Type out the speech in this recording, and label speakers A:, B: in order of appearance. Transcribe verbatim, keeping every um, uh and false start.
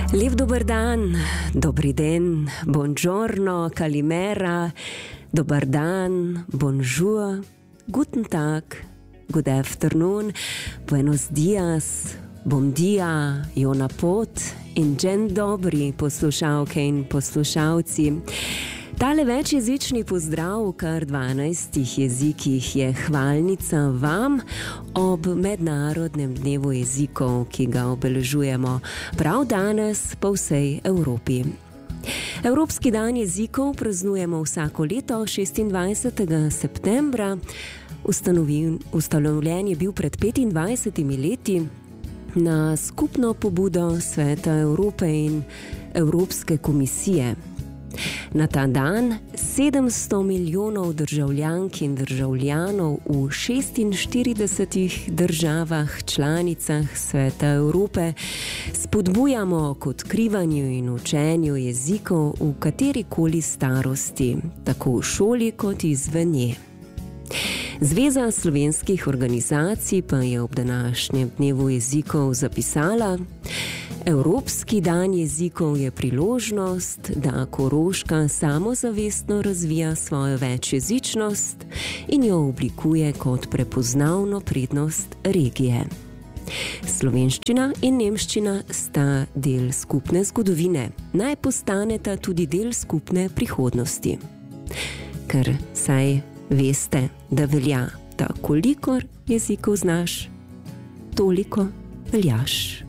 A: Lep dober dan, dobri den, buongiorno, kalimera, dober dan, bonjour, guten tag, good afternoon, buenos dias, bom dia, jo na pot in džen dobri poslušalke in poslušalci. Tale večjezični pozdrav v kar dvanajstih jezikih je hvalnica vam ob Mednarodnem dnevu jezikov, ki ga obeležujemo prav danes po vsej Evropi. Evropski dan jezikov praznujemo vsako leto šestindvajsetega septembra. Ustanovljen je bil pred petindvajsetimi leti na skupno pobudo Sveta Evrope in Evropske komisije. Na ta dan sedemsto milijonov državljank in državljanov v šestinštiridesetih državah članicah Sveta Evrope spodbujamo k odkrivanju in učenju jezikov v katerikoli starosti, tako v šoli kot izven nje. Zveza slovenskih organizacij pa je ob današnjem dnevu jezikov zapisala: Evropski dan jezikov je priložnost, da Koroška samozavestno razvija svojo večjezičnost in jo oblikuje kot prepoznavno prednost regije. Slovenščina in nemščina sta del skupne zgodovine, naj postaneta tudi del skupne prihodnosti. Ker saj veste, da velja, da kolikor jezikov znaš, toliko veljaš.